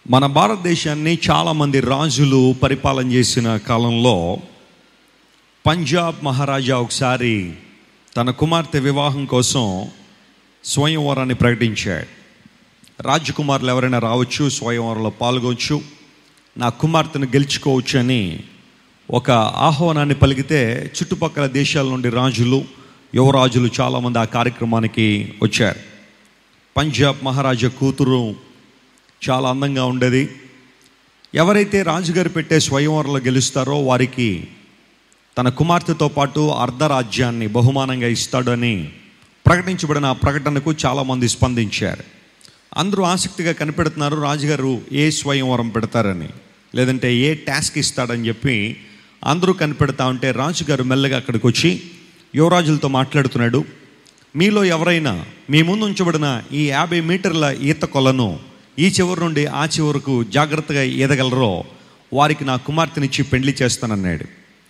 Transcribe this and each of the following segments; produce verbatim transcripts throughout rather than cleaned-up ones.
మన భారతదేశాన్ని చాలామంది రాజులు పరిపాలన చేసిన కాలంలో పంజాబ్ మహారాజా ఒకసారి తన కుమార్తె వివాహం కోసం స్వయంవరాన్ని ప్రకటించాడు. రాజకుమారులు ఎవరైనా రావచ్చు, స్వయంవరంలో పాల్గొవచ్చు, నా కుమార్తెను గెలుచుకోవచ్చు అని ఒక ఆహ్వానాన్ని పలికితే చుట్టుపక్కల దేశాల నుండి రాజులు, యువరాజులు చాలామంది ఆ కార్యక్రమానికి వచ్చారు. పంజాబ్ మహారాజా కూతురు చాలా అందంగా ఉండేది. ఎవరైతే రాజుగారు పెట్టే స్వయంవరంలో గెలుస్తారో వారికి తన కుమార్తెతో పాటు అర్ధరాజ్యాన్ని బహుమానంగా ఇస్తాడని ప్రకటించబడిన ఆ ప్రకటనకు చాలామంది స్పందించారు. అందరూ ఆసక్తిగా కనిపెడుతున్నారు రాజుగారు ఏ స్వయంవరం పెడతారని, లేదంటే ఏ టాస్క్ ఇస్తాడని చెప్పి అందరూ కనిపెడతా ఉంటే రాజుగారు మెల్లగా అక్కడికి వచ్చి యువరాజులతో మాట్లాడుతున్నాడు. మీలో ఎవరైనా మీ ముందు ఉంచబడిన ఈ యాభై మీటర్ల ఈత కొలను ఈ చివరి నుండి ఆ చివరకు జాగ్రత్తగా ఈదగలరో వారికి నా కుమార్తెనిచ్చి పెళ్లి చేస్తానన్నాడు.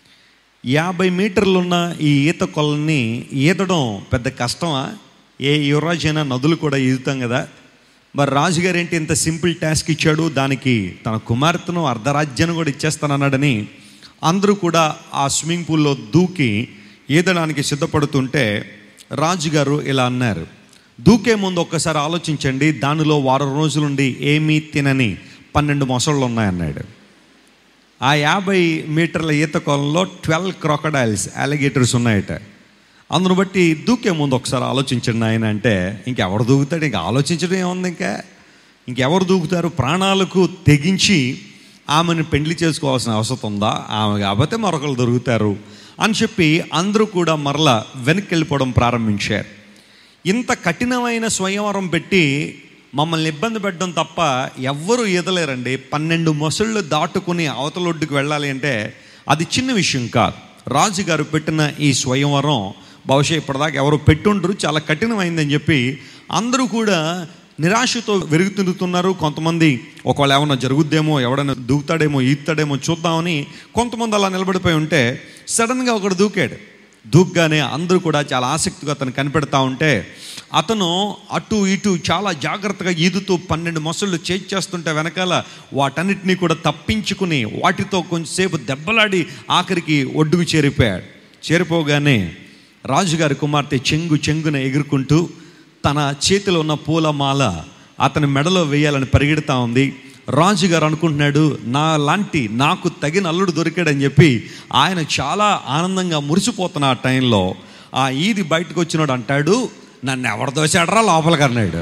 యాభై మీటర్లున్న ఈ ఈత కొలని ఈదడం పెద్ద కష్టమా? ఏ యువరాజైనా నదులు కూడా ఈదుతాం కదా. మరి రాజుగారు ఏంటి ఇంత సింపుల్ టాస్క్ ఇచ్చాడు, దానికి తన కుమార్తెను అర్ధరాజ్యాన్ని కూడా ఇచ్చేస్తానన్నాడని అందరూ కూడా ఆ స్విమ్మింగ్ పూల్లో దూకి ఈదడానికి సిద్ధపడుతుంటే రాజుగారు ఇలా అన్నారు, దూకే ముందు ఒక్కసారి ఆలోచించండి, దానిలో వారం రోజులుండి ఏమీ తినని పన్నెండు మొసళ్ళు ఉన్నాయన్నాడు. ఆ యాభై మీటర్ల ఈత కొలంలో ట్వెల్వ్ క్రొకడైల్స్, అలిగేటర్స్ ఉన్నాయట. అందును బట్టి దూకే ముందు ఒకసారి ఆలోచించండి ఆయన అంటే, ఇంకెవరు దూకుతాడు? ఇంకా ఆలోచించడం ఏముంది, ఇంకా ఇంకెవరు దూకుతారు? ప్రాణాలకు తెగించి ఆమెను పెండ్లి చేసుకోవాల్సిన అవసరం ఉందా? ఆమె కాకపోతే మరొకరు దొరుకుతారు అని చెప్పి అందరూ కూడా మరలా వెనక్కి వెళ్ళిపోవడం ప్రారంభించారు. ఇంత కఠినమైన స్వయంవరం పెట్టి మమ్మల్ని ఇబ్బంది పెట్టడం తప్ప ఎవ్వరూ ఈదలేరండి. పన్నెండు మొసళ్ళు దాటుకుని అవతలొడ్డుకు వెళ్ళాలి అంటే అది చిన్న విషయం కాదు. రాజుగారు పెట్టిన ఈ స్వయంవరం బహుశా ఇప్పటిదాకా ఎవరు పెట్టుండ్రు, చాలా కఠినమైందని చెప్పి అందరూ కూడా నిరాశతో వెరుగుతున్నారు. కొంతమంది ఒకవేళ ఏమన్నా జరుగుద్దేమో, ఎవడైనా దూకుతాడేమో, ఈదుతాడేమో చూద్దామని కొంతమంది అలా నిలబడిపోయి ఉంటే సడన్గా ఒకడు దూకాడు. దూగ్గానే అందరూ కూడా చాలా ఆసక్తిగా అతను కనిపెడతా ఉంటే అతను అటు ఇటు చాలా జాగ్రత్తగా ఈదుతూ పన్నెండు మొసళ్ళు చేస్తుంటే వెనకాల వాటన్నిటినీ కూడా తప్పించుకుని వాటితో కొంచెంసేపు దెబ్బలాడి ఆఖరికి ఒడ్డుకు చేరిపోయాడు. చేరిపోగానే రాజుగారి కుమార్తె చెంగు చెంగున ఎగురుకుంటూ తన చేతిలో ఉన్న పూలమాల అతని మెడలో వేయాలని పరిగెడతా ఉంది. రాజుగారు అనుకుంటున్నాడు, నా లాంటి నాకు తగిన అల్లుడు దొరికాడని చెప్పి ఆయన చాలా ఆనందంగా మురిసిపోతున్న ఆ టైంలో ఆ ఈది బయటకు వచ్చినాడు అంటాడు, నన్ను ఎవడు తోసాడరా లోపలికి అన్నాడు.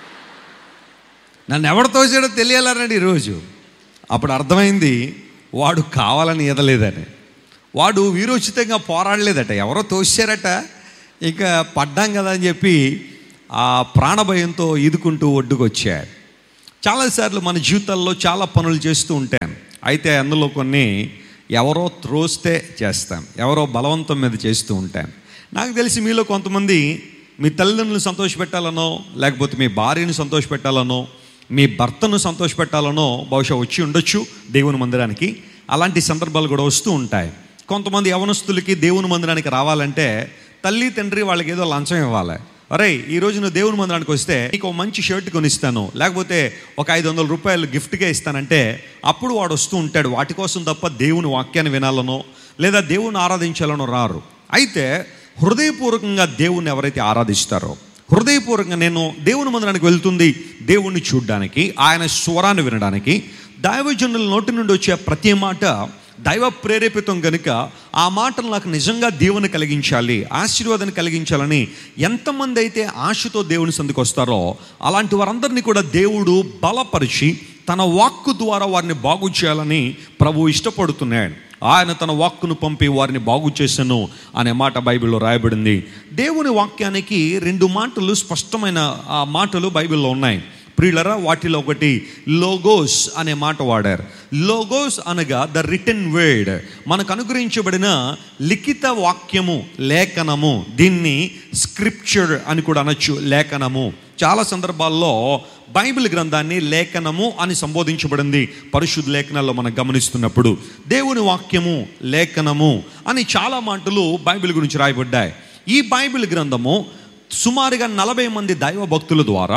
నన్ను ఎవడు తోసాడో తెలియాలన్నాడు ఈరోజు. అప్పుడు అర్థమైంది వాడు కావాలని ఈదలేదని, వాడు వీరోచితంగా పోరాడలేదట, ఎవరో తోసారట. ఇక పడ్డాం కదా అని చెప్పి ఆ ప్రాణభయంతో ఈదుకుంటూ ఒడ్డుకు వచ్చాడు. చాలాసార్లు మన జీవితాల్లో చాలా పనులు చేస్తూ ఉంటాం. అయితే అందులో కొన్ని ఎవరో త్రోస్తే చేస్తాం, ఎవరో బలవంతం మీద చేస్తూ ఉంటాం. నాకు తెలిసి మీలో కొంతమంది మీ తల్లిదండ్రులను సంతోషపెట్టాలనో, లేకపోతే మీ భార్యను సంతోషపెట్టాలనో, మీ భర్తను సంతోషపెట్టాలనో బహుశా వచ్చి ఉండొచ్చు దేవుని మందిరానికి. అలాంటి సందర్భాలు కూడా వస్తూ ఉంటాయి. కొంతమంది యవనస్తులకి దేవుని మందిరానికి రావాలంటే తల్లి తండ్రి వాళ్ళకి ఏదో లంచం ఇవ్వాలి. అరే ఈరోజు నువ్వు దేవుని మందిరానికి వస్తే నీకు ఒక మంచి షర్ట్ కొనిస్తాను, లేకపోతే ఒక ఐదు వందల రూపాయలు గిఫ్ట్గా ఇస్తానంటే అప్పుడు వాడు వస్తూ ఉంటాడు. వాటి కోసం తప్ప దేవుని వాక్యాన్ని వినాలనో లేదా దేవుని ఆరాధించాలనో రారు. అయితే హృదయపూర్వకంగా దేవుణ్ణి ఎవరైతే ఆరాధిస్తారో, హృదయపూర్వకంగా నేను దేవుని మందిరానికి వెళ్తుంది దేవుణ్ణి చూడడానికి, ఆయన స్వరాన్ని వినడానికి, దైవజనుల నోటి నుండి వచ్చే ప్రతి మాట దైవ ప్రేరేపితం కనుక ఆ మాటలు నాకు నిజంగా దేవుని కలిగించాలి, ఆశీర్వాదాన్ని కలిగించాలని ఎంతమంది అయితే ఆశతో దేవుని సందుకు వస్తారో అలాంటి వారందరినీ కూడా దేవుడు బలపరిచి తన వాక్కు ద్వారా వారిని బాగు చేయాలని ప్రభు ఇష్టపడుతున్నాడు. ఆయన తన వాక్కును పంపి వారిని బాగు చేశాను అనే మాట బైబిల్లో రాయబడింది. దేవుని వాక్యానికి రెండు మాటలు స్పష్టమైన ఆ మాటలు బైబిల్లో ఉన్నాయి. ప్రియులరా, వాటిలో ఒకటి లోగోస్ అనే మాట వాడారు. లోగోస్ అనగా ద రిటన్ వర్డ్, మనకు అనుగ్రహించబడిన లిఖిత వాక్యము, లేఖనము. దీన్ని స్క్రిప్చర్ అని కూడా అనొచ్చు, లేఖనము. చాలా సందర్భాల్లో బైబిల్ గ్రంథాన్ని లేఖనము అని సంబోధించబడింది. పరిశుద్ధ లేఖనాల్లో మనం గమనిస్తున్నప్పుడు దేవుని వాక్యము, లేఖనము అని చాలా మాటలు బైబిల్ గురించి రాయబడ్డాయి. ఈ బైబిల్ గ్రంథము సుమారుగా నలభై మంది దైవ భక్తుల ద్వారా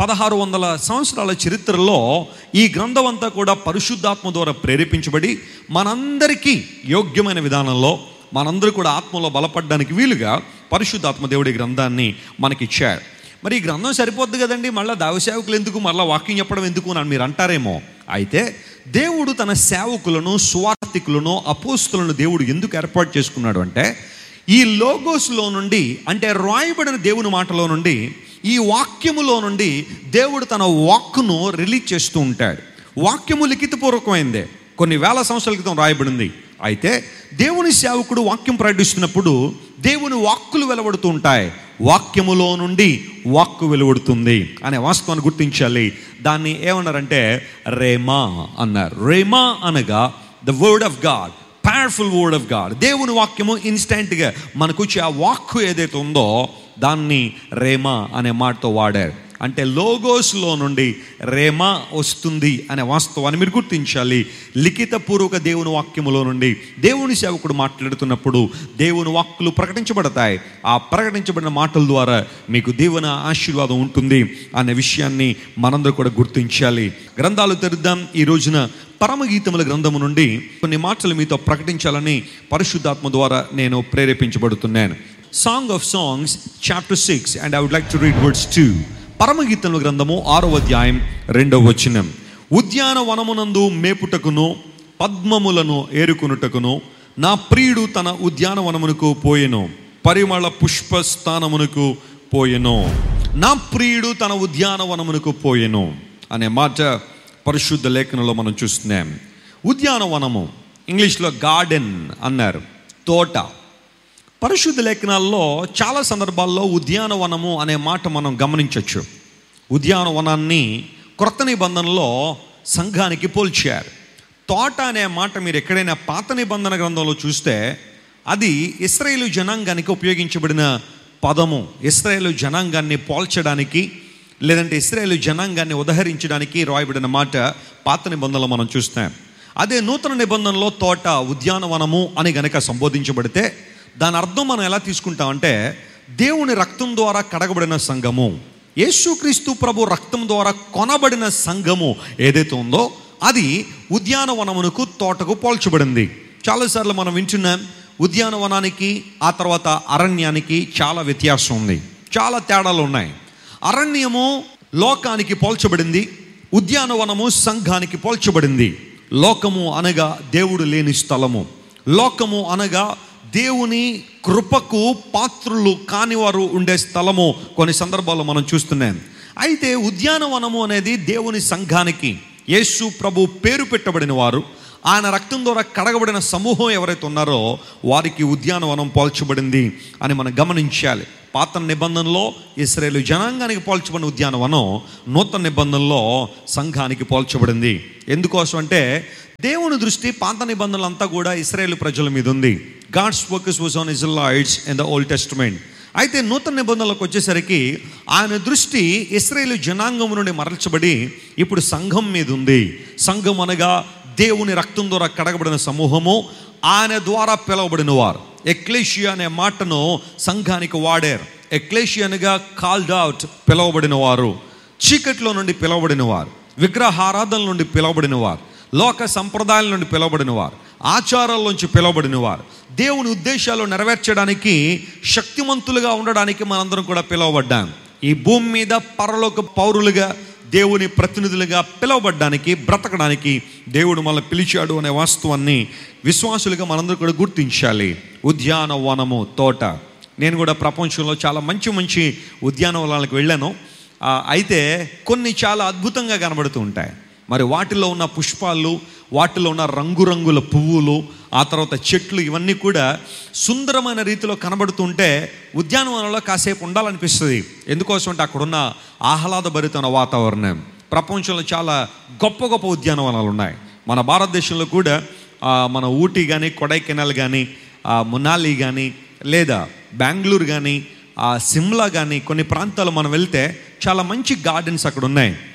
పదహారు వందల సంవత్సరాల చరిత్రలో ఈ గ్రంథం అంతా కూడా పరిశుద్ధాత్మ ద్వారా ప్రేరేపించబడి మనందరికీ యోగ్యమైన విధానంలో మనందరూ కూడా ఆత్మలో బలపడడానికి వీలుగా పరిశుద్ధాత్మ దేవుడి గ్రంథాన్ని మనకిచ్చాడు. మరి ఈ గ్రంథం సరిపోద్ది కదండి, మళ్ళీ దైవసేవకులు ఎందుకు, మళ్ళీ వాక్యం చెప్పడం ఎందుకు అని మీరు అంటారేమో. అయితే దేవుడు తన సేవకులను, సువార్థికులను, అపోస్తులను దేవుడు ఎందుకు ఏర్పాటు చేసుకున్నాడు అంటే, ఈ లోగోస్లో నుండి, అంటే రాయబడిన దేవుని మాటలో నుండి, ఈ వాక్యములో నుండి దేవుడు తన వాక్కును రిలీజ్ చేస్తూ ఉంటాడు. వాక్యము లిఖితపూర్వకమైందే, కొన్ని వేల సంవత్సరాల క్రితం రాయబడింది. అయితే దేవుని సేవకుడు వాక్యం ప్రకటిస్తున్నప్పుడు దేవుని వాక్కులు వెలువడుతూ ఉంటాయి. వాక్యములో నుండి వాక్కు వెలువడుతుంది అనే వాస్తవాన్ని గుర్తించాలి. దాన్ని ఏమన్నారంటే రేమా అన్నారు. రేమా అనగా the word of God, powerful word of God. దేవుని వాక్యము ఇన్స్టెంట్గా మనకు వచ్చి ఆ వాక్కు ఏదైతే ఉందో దాన్ని రేమా అనే మాటతో వాడారు. అంటే లోగోస్లో నుండి రేమా వస్తుంది అనే వాస్తవాన్ని మీరు గుర్తించాలి. లిఖితపూర్వక దేవుని వాక్యములో నుండి దేవుని సేవకుడు మాట్లాడుతున్నప్పుడు దేవుని వాక్కులు ప్రకటించబడతాయి. ఆ ప్రకటించబడిన మాటల ద్వారా మీకు దీవెన, ఆశీర్వాదం ఉంటుంది అనే విషయాన్ని మనందరూ కూడా గుర్తించాలి. గ్రంథాలు తెరుద్దాం. ఈ రోజున పరమగీతముల గ్రంథము నుండి కొన్ని మాటలు మీతో ప్రకటించాలని పరిశుద్ధాత్మ ద్వారా నేను ప్రేరేపించబడుతున్నాను. Song of songs chapter six and I would like to read words two. పరమగీతముల గ్రంథము ఆరో అధ్యాయం రెండవ వచనం. ఉద్యానవనమునందు మేపుటకును పద్మములను ఏరుకునుటకును నా ప్రియుడు తన ఉద్యానవనమునకు పోయెను, పరిమళ పుష్పస్థానమునకు పోయెను. నా ప్రియుడు తన ఉద్యానవనమునకు పోయెను అనే మాట పరిశుద్ధ లేఖనంలో మనం చూస్తున్నాం. ఉద్యానవనము ఇంగ్లీష్లో గార్డెన్ అన్నారు, తోట. పరిశుద్ధ లేఖనాల్లో చాలా సందర్భాల్లో ఉద్యానవనము అనే మాట మనం గమనించవచ్చు. ఉద్యానవనాన్ని క్రొత్త నిబంధనలో సంఘానికి పోల్చారు. తోట అనే మాట మీరు ఎక్కడైనా పాత నిబంధన గ్రంథంలో చూస్తే అది ఇశ్రాయేలు జనాంగానికి ఉపయోగించబడిన పదము. ఇశ్రాయేలు జనాంగాన్ని పోల్చడానికి లేదంటే ఇశ్రాయేలు జనాంగాన్ని ఉదహరించడానికి రాయబడిన మాట పాత నిబంధనలో మనం చూస్తాం. అదే నూతన నిబంధనలో తోట, ఉద్యానవనము అని గనక సంబోధించబడితే దాని అర్థం మనం ఎలా తీసుకుంటామంటే దేవుని రక్తం ద్వారా కడగబడిన సంఘము, యేసుక్రీస్తు ప్రభు రక్తం ద్వారా కొనబడిన సంఘము ఏదైతే ఉందో అది ఉద్యానవనమునకు, తోటకు పోల్చబడింది. చాలాసార్లు మనం వింటున్నాం ఉద్యానవనానికి ఆ తర్వాత అరణ్యానికి చాలా వ్యత్యాసం ఉంది, చాలా తేడాలు ఉన్నాయి. అరణ్యము లోకానికి పోల్చబడింది, ఉద్యానవనము సంఘానికి పోల్చబడింది. లోకము అనగా దేవుడు లేని స్థలము, లోకము అనగా దేవుని కృపకు పాత్రులు కానివారు ఉండే స్థలము కొన్ని సందర్భాల్లో మనం చూస్తున్నాం. అయితే ఉద్యానవనము అనేది దేవుని సంఘానికి, యేసు ప్రభు పేరు పెట్టబడిన వారు, ఆయన రక్తం ద్వారా కడగబడిన సమూహం ఎవరైతే ఉన్నారో వారికి ఉద్యానవనం పోల్చబడింది అని మనం గమనించాలి. పాత నిబంధనలో ఇశ్రాయేలు జనాంగానికి పోల్చబడిన ఉద్యానవనం నూతన నిబంధనలో సంఘానికి పోల్చబడింది. ఎందుకోసం అంటే దేవుని దృష్టి పాత నిబంధనలు అంతా కూడా ఇశ్రాయేలు ప్రజల మీద ఉంది. God's focus was on Israelites in the old testament. అయితే నూతన నిబంధనలకు వచ్చేసరికి ఆయన దృష్టి ఇశ్రాయేలు జనాంగం నుండి మరల్చబడి ఇప్పుడు సంఘం మీద ఉంది. సంఘం అనగా దేవుని రక్తం ద్వారా కడగబడిన సమూహము, ఆయన ద్వారా పిలువబడిన వారు. ఎక్లేషియా అనే మాటను సంఘానికి వాడారు. ఎక్లేషియా అనగా కాల్డ్ అవుట్, పిలువబడిన వారు, చీకట్లో నుండి పిలువబడిన వారు, విగ్రహారాధన నుండి పిలువబడిన వారు, లోక సంప్రదాయాల నుండి పిలువబడిన వారు, ఆచారాల్లోంచి పిలువబడిన వారు, దేవుని ఉద్దేశాలు నెరవేర్చడానికి శక్తిమంతులుగా ఉండడానికి మనందరం కూడా పిలువబడ్డాం. ఈ భూమి మీద పరలోక పౌరులుగా, దేవుని ప్రతినిధులుగా పిలువబడ్డానికి, బ్రతకడానికి దేవుడు మనల్ని పిలిచాడు అనే వాస్తవాన్ని విశ్వాసులుగా మనందరూ కూడా గుర్తించాలి. ఉద్యానవనము, తోట. నేను కూడా ప్రపంచంలో చాలా మంచి మంచి ఉద్యానవనాలకు వెళ్ళాను. అయితే కొన్ని చాలా అద్భుతంగా కనబడుతూ ఉంటాయి. మరి వాటిలో ఉన్న పుష్పాలు, వాటిలో ఉన్న రంగురంగుల పువ్వులు, ఆ తర్వాత చెట్లు, ఇవన్నీ కూడా సుందరమైన రీతిలో కనబడుతుంటే ఉద్యానవనంలో కాసేపు ఉండాలనిపిస్తుంది. ఎందుకోసం అంటే అక్కడున్న ఆహ్లాదభరితమైన వాతావరణం. ప్రపంచంలో చాలా గొప్ప గొప్ప ఉద్యానవనాలు ఉన్నాయి. మన భారతదేశంలో కూడా మన ఊటీ కానీ, కొడైకెనాల్ కానీ, మునాలి కానీ, లేదా బెంగళూరు కానీ, సిమ్లా కానీ కొన్ని ప్రాంతాలు మనం వెళ్తే చాలా మంచి గార్డెన్స్ అక్కడ ఉన్నాయి.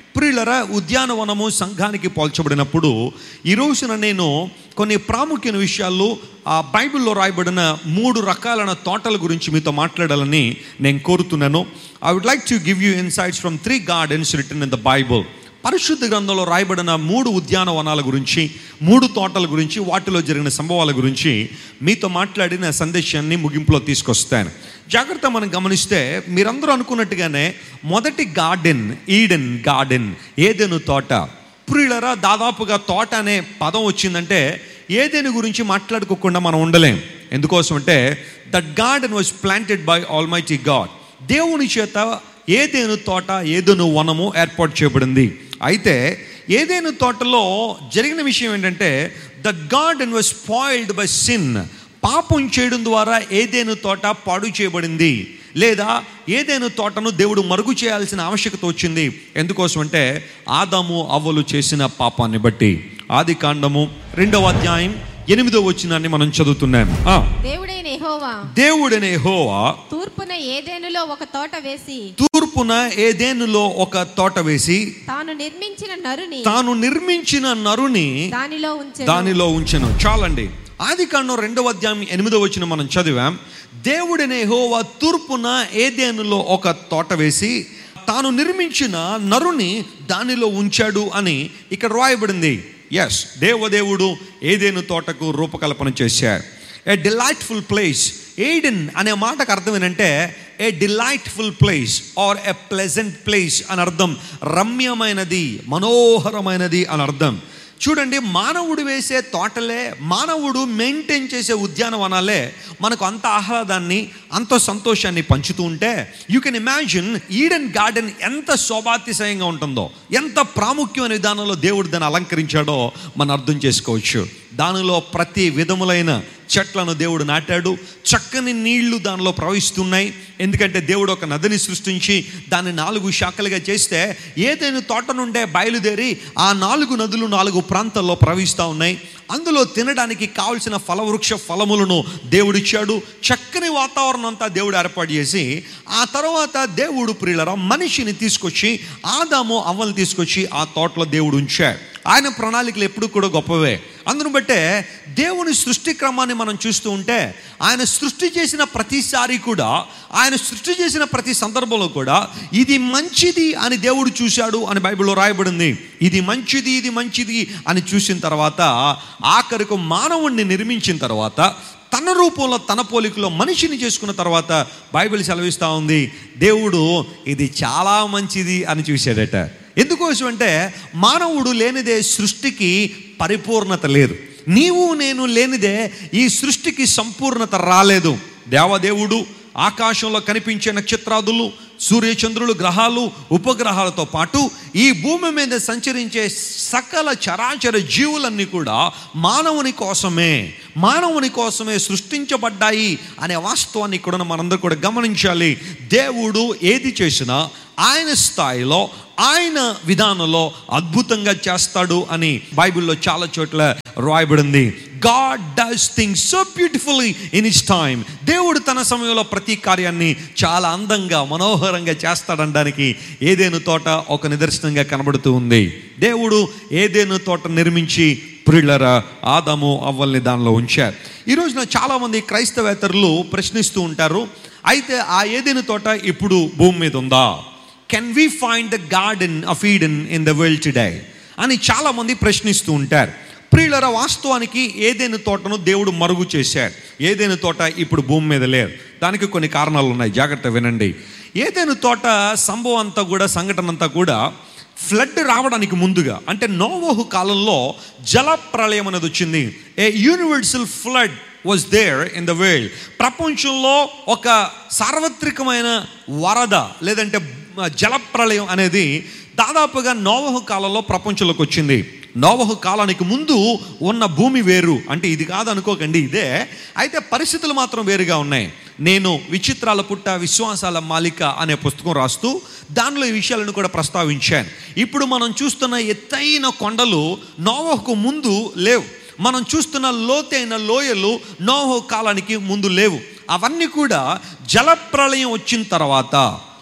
ప్రియులరా, ఉద్యానవనము సంఘానికి పోల్చబడినప్పుడు ఈ రోజున నేను కొన్ని ప్రాముఖ్యమైన విషయాలు ఆ బైబిల్లో రాయబడిన మూడు రకాలైన తోటల గురించి మీతో మాట్లాడాలని నేను కోరుతున్నాను. I would like to give you insights from three gardens return in the Bible. పరిశుద్ధ గ్రంథంలో రాయబడిన మూడు ఉద్యానవనాల గురించి, మూడు తోటల గురించి, వాటిలో జరిగిన సంభవాల గురించి మీతో మాట్లాడిన సందేశాన్ని ముగింపులో తీసుకొస్తాను. జాగ్రత్త మనం గమనిస్తే మీరందరూ అనుకున్నట్టుగానే మొదటి గార్డెన్ ఈడెన్ గార్డెన్, ఏదెను తోట. ప్రియులరా, దాదాపుగా తోట అనే పదం వచ్చిందంటే ఏదెను గురించి మాట్లాడుకోకుండా మనం ఉండలేం. ఎందుకోసం అంటే that garden was planted by almighty God. దేవుని చేత ఏదెను తోట, ఏదెను వనము ఏర్పాటు చేయబడింది. అయితే ఏదెను తోటలో జరిగిన విషయం ఏంటంటే that garden was spoiled by sin. పాపం చేయడం ద్వారా ఏదెను తోట పాడు చేయబడింది, లేదా ఏదెను తోటను దేవుడు మరుగు చేయాల్సిన ఆవశ్యకత వచ్చింది. ఎందుకోసం అంటే ఆదాము అవ్వలు చేసిన పాపాన్ని బట్టి. ఆది కాండము రెండవ అధ్యాయం ఎనిమిదో వచనాన్ని మనం చదువుతున్నాం. దేవుడైన యెహోవా దేవుడైన యెహోవా తూర్పున ఏదెనులో ఒక తోట వేసి తూర్పున ఏదెనులో ఒక తోట వేసి తాను నిర్మించిన నరుని తాను నిర్మించిన నరుని దానిలో ఉంచెను దానిలో ఉంచెను. చాలండి. ఆది కాండం రెండవ అధ్యాయం ఎనిమిదో వచనం మనం చదివాం. దేవుడైన యెహోవా తూర్పున ఏదెనులో ఒక తోట వేసి తాను నిర్మించిన నరుని దానిలో ఉంచాడు అని ఇక్కడ రాయబడింది. ఎస్, దేవదేవుడు ఏదెను తోటకు రూపకల్పన చేశారు. ఏ డిలైట్ఫుల్ ప్లేస్. ఏడెన్ అనే మాటకు అర్థం ఏంటంటే ఏ delightful place are a pleasant place అని అర్థం. రమ్యమైనది, మనోహరమైనది అని అర్థం. చూడండి, మానవుడు వేసే తోటలే, మానవుడు మెయింటైన్ చేసే ఉద్యానవనాలే మనకు అంత ఆహ్లాదాన్ని, అంత సంతోషాన్ని పంచుతూ ఉంటే you can imagine Eden garden ఎంత శోభాతిశయంగా ఉంటుందో, ఎంత ప్రాముఖ్యమైన విధానంలో దేవుడు దాన్ని అలంకరించాడో మనం అర్థం చేసుకోవచ్చు. దానిలో ప్రతి విధములైన చెట్లను దేవుడు నాటాడు. చక్కని నీళ్లు దానిలో ప్రవహిస్తున్నాయి. ఎందుకంటే దేవుడు ఒక నదిని సృష్టించి దాన్ని నాలుగు శాఖలుగా చేస్తే ఏదైనా తోట నుండే బయలుదేరి ఆ నాలుగు నదులు నాలుగు ప్రాంతాల్లో ప్రవహిస్తూ ఉన్నాయి. అందులో తినడానికి కావలసిన ఫలవృక్ష ఫలములను దేవుడిచ్చాడు. చక్కని వాతావరణం అంతా దేవుడు ఏర్పాటు చేసి ఆ తర్వాత దేవుడు ప్రియులరా మనిషిని తీసుకొచ్చి, ఆదాము అవ్వలు తీసుకొచ్చి ఆ తోటలో దేవుడు ఉంచాడు. ఆయన ప్రణాళికలు ఎప్పుడు కూడా గొప్పవే. అందును బట్టే దేవుని సృష్టి క్రమాన్ని మనం చూస్తూ ఉంటే ఆయన సృష్టి చేసిన ప్రతిసారి కూడా, ఆయన సృష్టి చేసిన ప్రతి సందర్భంలో కూడా ఇది మంచిది అని దేవుడు చూశాడు అని బైబిల్లో రాయబడింది. ఇది మంచిది, ఇది మంచిది అని చూసిన తర్వాత ఆఖరికి మానవుణ్ణి నిర్మించిన తర్వాత తన రూపంలో తన పోలికలో మనిషిని చేసుకున్న తర్వాత బైబిల్ సెలవిస్తూ ఉంది దేవుడు ఇది చాలా మంచిది అని చూశాడట. ఎందుకోసం అంటే మానవుడు లేనిదే సృష్టికి పరిపూర్ణత లేదు. నీవు నేను లేనిదే ఈ సృష్టికి సంపూర్ణత రాలేదు. దేవదేవుడు ఆకాశంలో కనిపించే నక్షత్రాదులు, సూర్యచంద్రులు, గ్రహాలు, ఉపగ్రహాలతో పాటు ఈ భూమి మీద సంచరించే సకల చరాచర జీవులన్నీ కూడా మానవుని కోసమే మానవుని కోసమే సృష్టించబడ్డాయి అనే వాస్తవాన్ని ఇక్కడ మనందరూ కూడా గమనించాలి. దేవుడు ఏది చేసినా ఆయన స్థాయిలో, ఆయన విధానంలో అద్భుతంగా చేస్తాడు అని బైబిల్లో చాలా చోట్ల రాయబడింది. God does things so beautifully in his time. దేవుడు తన సమయంలో ప్రతి కార్యాన్ని చాలా అందంగా, మనోహరంగా చేస్తాడనడానికి ఏదెను తోట ఒక నిదర్శనంగా కనబడుతూ ఉంది. దేవుడు ఏదెను తోట నిర్మించి ప్రియులరా ఆదాము అవ్వల్ని దానిలో ఉంచారు. ఈ రోజున చాలామంది క్రైస్తవేతరులు ప్రశ్నిస్తూ ఉంటారు, అయితే ఆ ఏదెను తోట ఇప్పుడు భూమి మీద ఉందా? Can we find the garden of Eden in the world today అని చాలామంది ప్రశ్నిస్తూ ఉంటారు. ప్రియులర, వాస్తవానికి ఏదెను తోటను దేవుడు మరుగు చేశాడు. ఏదెను తోట ఇప్పుడు భూమి మీద లేదు. దానికి కొన్ని కారణాలు ఉన్నాయి, జాగ్రత్త వినండి. ఏదెను తోట సంభవం అంతా కూడా, సంఘటన అంతా కూడా ఫ్లడ్ రావడానికి ముందుగా, అంటే నోవహు కాలంలో జల ప్రళయం అనేది వచ్చింది. A universal flood was there in the world. ప్రపంచంలో ఒక సార్వత్రికమైన వరద లేదంటే జల ప్రళయం అనేది దాదాపుగా నోవహు కాలంలో ప్రపంచంలోకి వచ్చింది. నోవహు కాలానికి ముందు ఉన్న భూమి వేరు, అంటే ఇది కాదు అనుకోకండి, ఇదే. అయితే పరిస్థితులు మాత్రం వేరుగా ఉన్నాయి. నేను విచిత్రాల పుట్ట విశ్వాసాల మాలిక అనే పుస్తకం రాస్తూ దానిలో ఈ విషయాలను కూడా ప్రస్తావించాను. ఇప్పుడు మనం చూస్తున్న ఎత్తైన కొండలు నోవహుకు ముందు లేవు. మనం చూస్తున్న లోతైన లోయలు నోవహు కాలానికి ముందు లేవు. అవన్నీ కూడా జలప్రళయం వచ్చిన తర్వాత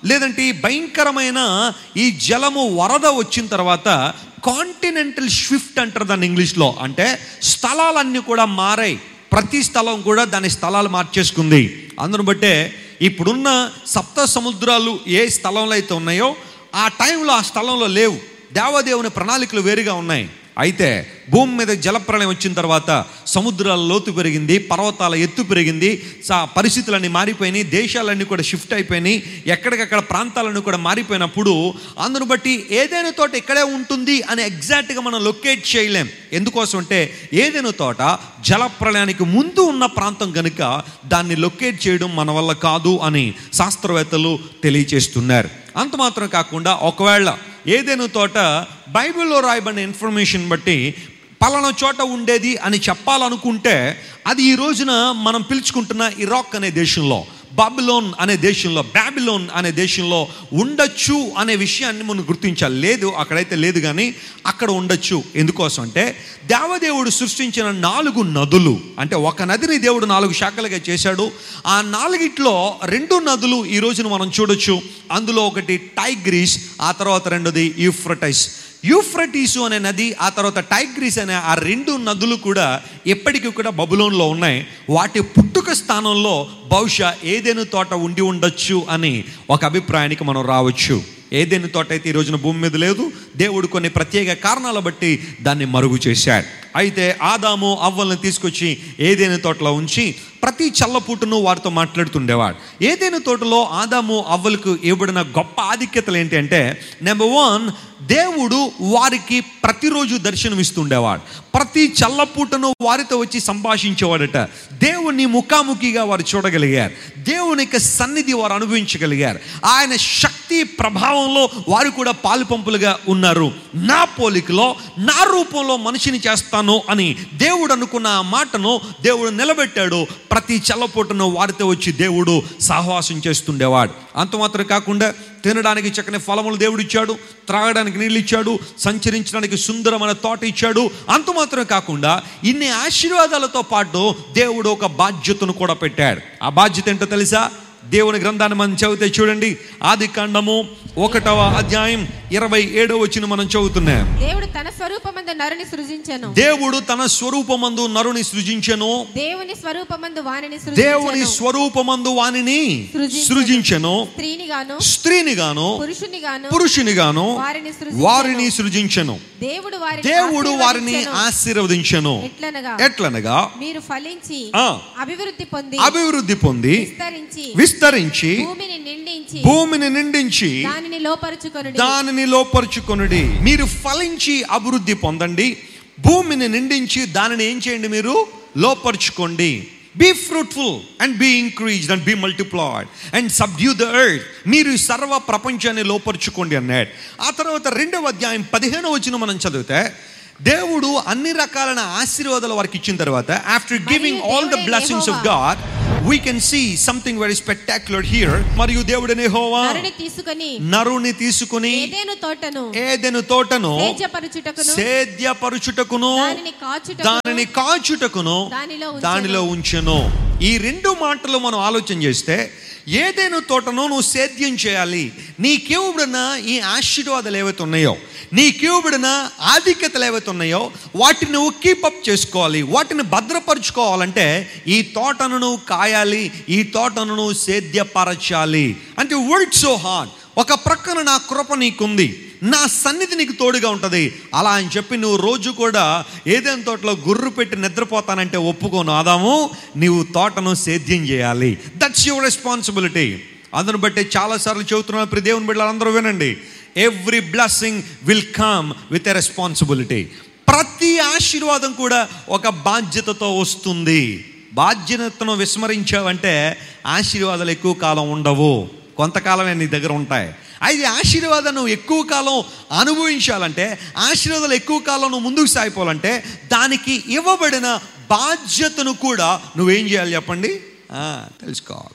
లేదంటే ఈ భయంకరమైన ఈ జలము వరద వచ్చిన తర్వాత కాంటినెంటల్ షిఫ్ట్ అంటారు దాన్ని ఇంగ్లీష్లో. అంటే స్థలాలన్నీ కూడా మారాయి, ప్రతి స్థలం కూడా దాని స్థలాలు మార్చేసుకుంది. అందును బట్టే ఇప్పుడున్న సప్త సముద్రాలు ఏ స్థలంలో అయితే ఉన్నాయో ఆ టైంలో ఆ స్థలంలో లేవు. దేవదేవుని ప్రణాళికలు వేరుగా ఉన్నాయి. అయితే భూమి మీద జలప్రళయం వచ్చిన తర్వాత సముద్రాల లోతు పెరిగింది, పర్వతాల ఎత్తు పెరిగింది, సా పరిస్థితులన్నీ మారిపోయినాయి, దేశాలన్నీ కూడా షిఫ్ట్ అయిపోయినాయి, ఎక్కడికక్కడ ప్రాంతాలన్నీ కూడా మారిపోయినప్పుడు అందును బట్టి ఏదైనా తోట ఇక్కడే ఉంటుంది అని ఎగ్జాక్ట్గా మనం లొకేట్ చేయలేం. ఎందుకోసం అంటే ఏదైనా తోట జలప్రళయానికి ముందు ఉన్న ప్రాంతం కనుక దాన్ని లొకేట్ చేయడం మన వల్ల కాదు అని శాస్త్రవేత్తలు తెలియచేస్తున్నారు. అంత మాత్రం కాకుండా ఒకవేళ ఏదైనా తోట బైబిల్లో రాయబడిన ఇన్ఫర్మేషన్ బట్టి పలానా చోట ఉండేది అని చెప్పాలనుకుంటే అది ఈ రోజున మనం పిలుచుకుంటున్న ఇరాక్ అనే దేశంలో, బాబిలోన్ అనే దేశంలో, బాబిలోన్ అనే దేశంలో ఉండొచ్చు అనే విషయాన్ని మనం గుర్తించాలి. లేదు అక్కడైతే లేదు, కానీ అక్కడ ఉండొచ్చు. ఎందుకోసం అంటే దేవదేవుడు సృష్టించిన నాలుగు నదులు, అంటే ఒక నదిని దేవుడు నాలుగు శాఖలుగా చేశాడు. ఆ నాలుగిట్లో రెండు నదులు ఈ రోజున మనం చూడొచ్చు. అందులో ఒకటి టైగ్రీస్, ఆ తర్వాత రెండోది యూఫ్రటైస్. యూఫ్రటీసు అనే నది, ఆ తర్వాత టైగ్రీస్ అనే ఆ రెండు నదులు కూడా ఎప్పటికీ కూడా బబులోన్లో ఉన్నాయి. వాటి పుట్టుక స్థానంలో బహుశా ఏదైనా తోట ఉండి ఉండొచ్చు అని ఒక అభిప్రాయానికి మనం రావచ్చు. ఏదైనా తోట అయితే ఈ రోజున భూమి మీద లేదు. దేవుడు కొన్ని ప్రత్యేక కారణాల బట్టి దాన్ని మరుగు చేశాడు. అయితే ఆదాము అవ్వల్ని తీసుకొచ్చి ఏదైనా తోటలో ఉంచి ప్రతి చల్లపూటను వారితో మాట్లాడుతుండేవాడు. ఏదైనా తోటలో ఆదాము అవ్వలకు ఇవ్వబడిన గొప్ప ఆధిక్యతలు ఏంటి అంటే, నెంబర్ వన్, దేవుడు వారికి ప్రతిరోజు దర్శనం ఇస్తుండేవాడు. ప్రతి చల్లపూటను వారితో వచ్చి సంభాషించేవాడట. దేవుని ముఖాముఖిగా వారు చూడగలిగారు, దేవుని యొక్క సన్నిధి వారు అనుభవించగలిగారు. ఆయన శక్తి ప్రభావంలో వారు కూడా పాలుపంపులుగా ఉన్నారు. నా పోలికలో నా రూపంలో మనిషిని చేస్తాను అని దేవుడు అనుకున్న ఆ మాటను దేవుడు నిలబెట్టాడు. ప్రతి చల్లపూటను వారితో వచ్చి దేవుడు సహవాసం చేస్తుండేవాడు. అంత మాత్రం కాకుండా తినడానికి చక్కని ఫలములు దేవుడు ఇచ్చాడు, త్రాగడానికి నీళ్ళు ఇచ్చాడు, సంచరించడానికి సుందరమైన తోట ఇచ్చాడు. అంత మాత్రమే కాకుండా ఇన్ని ఆశీర్వాదాలతో పాటు దేవుడు ఒక బాధ్యతను కూడా పెట్టాడు. ఆ బాధ్యత ఏంటో తెలుసా? దేవుని గ్రంథాన్ని మనం చదివితే చూడండి, ఆది కాండము ఒకటవ అధ్యాయం ఇరవై ఏడవ వచనం మనం చదువుతున్నాం. దేవుడు తన స్వరూపమందు నరుని సృజించెను. దేవుడు తన స్వరూపమందు నరుని సృజించెను. దేవుని స్వరూపమందు వానిని సృజించెను. దేవుని స్వరూపమందు వానిని సృజించెను. స్త్రీని గాను స్త్రీని గాను పురుషుని గాను పురుషుని గాను వారిని వారిని సృజించెను. దేవుడు వారిని దేవుడు వారిని ఆశీర్వదించెను. ఎట్లనగా ఎట్లనగా మీరు ఫలించి అభివృద్ధి పొంది అభివృద్ధి పొంది విస్తరించి విస్తరించి భూమిని నిండించి భూమిని నిండించి దానిని లోపరుచుకొనుడి దానిని లోపరుచుకొనుడి. మీరు ఫలించి అభివృద్ధి పొందండి, భూమిని నిండించి దానిని ఏం చేయండి? మీరు లోపరుచుకోండి. Be fruitful and be increased and be multiplied and subdue the earth. మీరు సర్వ ప్రపంచాన్ని లోపరుచుకోండి అన్నాడు. ఆ తర్వాత రెండవ అధ్యాయం పదిహేనవ వచనం మనం చదివితే దేవుడు అన్ని రకాలైన ఆశీర్వాదాలు వారికి ఇచ్చిన తర్వాత, after giving all the blessings of God, we can see something very spectacular here. మరియు దేవుడైన యెహోవా నరుని తీసుకొని నరుని తీసుకొని ఏదెను తోటను ఏదెను తోటను సేద్యపరచుటకును సేద్యపరచుటకును దానిని కాచుటకును దానిని కాచుటకును దానిలో దానిలో ఉంచెను. ఈ రెండు మాటలు మనం ఆలోచన చేస్తే, ఏదైనా తోటను నువ్వు సేద్యం చేయాలి. నీకివ్వబడిన ఈ ఆశీర్వాదాలు ఏవైతే ఉన్నాయో, నీకివ్వబడిన ఆధిక్యతలు ఏవైతే ఉన్నాయో వాటిని నువ్వు కీపప్ చేసుకోవాలి. వాటిని భద్రపరుచుకోవాలంటే ఈ తోటను నువ్వు కాయాలి, ఈ తోటను నువ్వు సేద్యపరచాలి. అంటే వర్క్ సో హార్డ్. ఒక ప్రక్కన నా కృప నీకుంది, నా సన్నిధి నీకు తోడుగా ఉంటుంది, అలా అని చెప్పి నువ్వు రోజు కూడా ఏదైనా తోటలో గుర్రు పెట్టి నిద్రపోతానంటే ఒప్పుకోను. ఆదాము, నీవు తోటను సేద్యం చేయాలి. That's your responsibility. అందును బట్టి చాలాసార్లు చెబుతున్నాను, ప్రియ దేవుని బిడ్డలందరూ వినండి, every blessing will come with a responsibility. ప్రతి ఆశీర్వాదం కూడా ఒక బాధ్యతతో వస్తుంది. బాధ్యతను విస్మరించావంటే ఆశీర్వాదాలు ఎక్కువ కాలం ఉండవు, కొంతకాలమే నీ దగ్గర ఉంటాయి. అయితే ఆశీర్వాదం నువ్వు ఎక్కువ కాలం అనుభవించాలంటే, ఆశీర్వాదాలు ఎక్కువ కాలం నువ్వు ముందుకు సాగిపోవాలంటే, దానికి ఇవ్వబడిన బాధ్యతను కూడా నువ్వేం చేయాలి చెప్పండి? తెలుసుకోవాలి.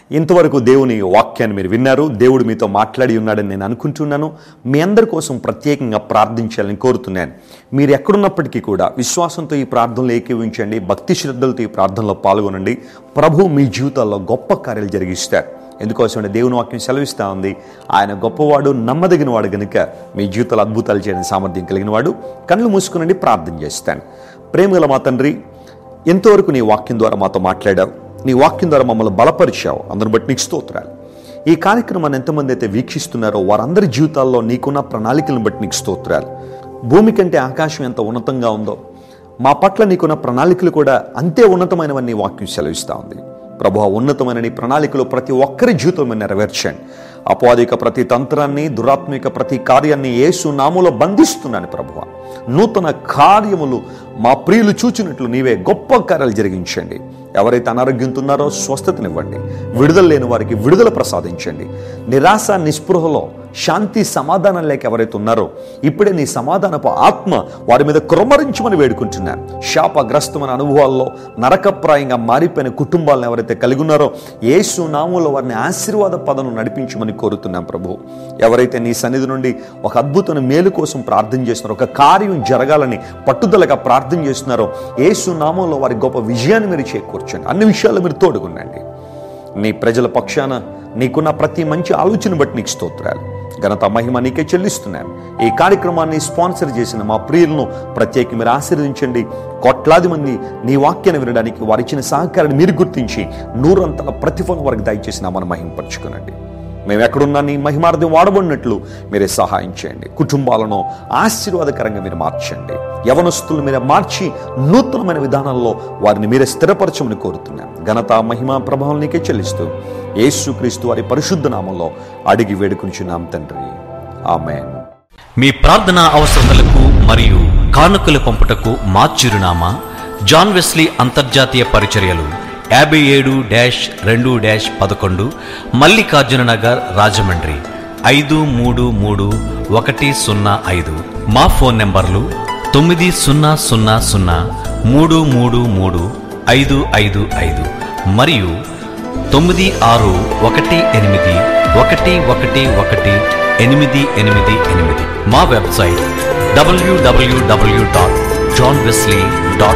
ఇంతవరకు దేవుని వాక్యాన్ని మీరు విన్నారు. దేవుడు మీతో మాట్లాడి ఉన్నాడని నేను అనుకుంటున్నాను. మీ అందరి కోసం ప్రత్యేకంగా ప్రార్థించాలని కోరుతున్నాను. మీరు ఎక్కడున్నప్పటికీ కూడా విశ్వాసంతో ఈ ప్రార్థనలు ఏకీవించండి, భక్తి శ్రద్ధలతో ఈ ప్రార్థనలో పాల్గొనండి. ప్రభు మీ జీవితాల్లో గొప్ప కార్యాలు జరిగిస్తారు. ఎందుకోసమంటే దేవుని వాక్యం సెలవిస్తూ ఉంది, ఆయన గొప్పవాడు, నమ్మదగిన వాడు కనుక మీ జీవితాలు అద్భుతాలు చేయడానికి సామర్థ్యం కలిగిన వాడు. కళ్ళు మూసుకునండి, ప్రార్థన చేస్తాను. ప్రేమగల మా తండ్రి, ఎంతవరకు నీ వాక్యం ద్వారా మాతో మాట్లాడావు, నీ వాక్యం ద్వారా మమ్మల్ని బలపరిచావు, అందరిని బట్టి నీకు స్తోత్రాలు. ఈ కార్యక్రమాన్ని ఎంతమంది అయితే వీక్షిస్తున్నారో వారందరి జీవితాల్లో నీకున్న ప్రణాళికలను బట్టి నీకు స్తోత్రాలు. భూమి కంటే ఆకాశం ఎంత ఉన్నతంగా ఉందో మా పట్ల నీకున్న ప్రణాళికలు కూడా అంతే ఉన్నతమైనవన్నీ వాక్యం సెలవిస్తూ ఉంది. ప్రభు, ఉన్నతమైన నీ ప్రణాళికలు ప్రతి ఒక్కరి జీవితంలో నెరవేర్చండి. అపవాదిక ప్రతి తంత్రాన్ని, దురాత్మిక ప్రతి కార్యాన్ని యేసు నామములో బంధిస్తున్నాను ప్రభువా. నూతన కార్యములు మా ప్రియులు చూచినట్లు నీవే గొప్ప కార్యాలు జరిగించండి. ఎవరైతే అనారోగ్యంతో ఉన్నారో స్వస్థతనివ్వండి, విడుదల లేని వారికి విడుదల ప్రసాదించండి. నిరాశ నిస్పృహలో శాంతి సమాధానం లేక ఎవరైతే ఉన్నారో ఇప్పుడే నీ సమాధానపు ఆత్మ వారి మీద క్రమరించమని వేడుకుంటున్నాను. శాపగ్రస్తమైన అనుభవాల్లో నరకప్రాయంగా మారిపోయిన కుటుంబాలను ఎవరైతే కలిగి ఉన్నారో యేసు నామములో వారిని ఆశీర్వాద పదను నడిపించమని కోరుతున్నాం ప్రభు. ఎవరైతే నీ సన్నిధి నుండి ఒక అద్భుతమైన మేలు కోసం ప్రార్థన చేస్తున్నారో, ఒక కార్యం జరగాలని పట్టుదలగా ప్రార్థన చేస్తున్నారో యేసు నామములో వారి గొప్ప విజయాన్ని మీరు చేకూర్చండి. అన్ని విషయాల్లో మీరు తోడుగుండండి. నీ ప్రజల పక్షాన నీకున్న ప్రతి మంచి ఆలోచన బట్టి నీకు స్తోత్రాలు, ఘనత, మహిమ నీకే చెల్లిస్తున్నాను. ఈ కార్యక్రమాన్ని స్పాన్సర్ చేసిన మా ప్రియులను ప్రత్యేక మీరు ఆశీర్వదించండి. కోట్లాది మంది నీ వాక్యాన్ని వినడానికి వారు ఇచ్చిన సహకారాన్ని మీరు గుర్తించి నూరంతల ప్రతిఫలం వారికి దయచేసి నామను మహిమపరచుకునండి. మేము ఎక్కడున్నా నీ మహిమార్థం వాడబడినట్లు మీరే సహాయం చేయండి. కుటుంబాలను ఆశీర్వాదకరంగా మీరు మార్చండి. యవనస్తులు మీరే మార్చి నూతనమైన విధానాల్లో వారిని మీరే స్థిరపరచమని కోరుతున్నాం. ఘనత, మహిమ, ప్రభావం నీకే చెల్లిస్తూ యేసుక్రీస్తు వారి పరిశుద్ధ నామంలో అడిగి వేడుకుంటున్నాం తండ్రి, ఆమేన్. మీ ప్రార్థనా అవసరతలకు మరియు కానుకలు పంపుటకు మా చిరునామా జాన్ వెస్లీ అంతర్జాతీయ పరిచర్యలు, యాభై ఏడు డాష్ రెండు డాష్ పదకొండు మల్లికార్జున నగర్, రాజమండ్రి ఐదు మూడు మూడు ఒకటి సున్నా ఐదు. మా ఫోన్ నెంబర్లు తొమ్మిది సున్నా సున్నా సున్నా మూడు మూడు మూడు ఐదు ఐదు ఐదు మరియు తొమ్మిది ఆరు ఒకటి ఎనిమిది ఒకటి ఒకటి ఒకటి ఎనిమిది ఎనిమిది ఎనిమిది. మా వెబ్సైట్ డబ్ల్యూడబ్ల్యూడబ్ల్యూ డాట్ జాన్ వెస్లీ డాట్